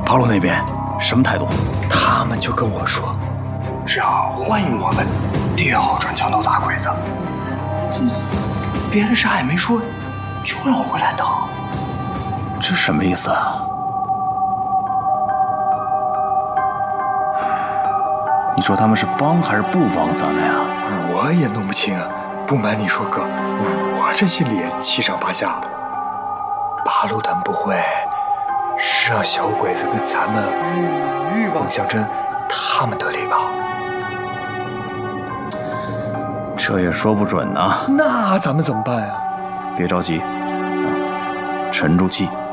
八路那边什么态度？ 他们就跟我说，只要欢迎我们，调转墙头打鬼子。别的啥也没说，就让我回来当。 这什么意思啊？你说他们是帮还是不帮咱们呀？ 我也弄不清啊。不瞒你说，哥，我这心里也七上八下的。八路他们不会是让小鬼子跟咱们鹬蚌相争，他们得利吧？ 这也说不准呢。 那咱们怎么办呀？ 别着急，沉住气。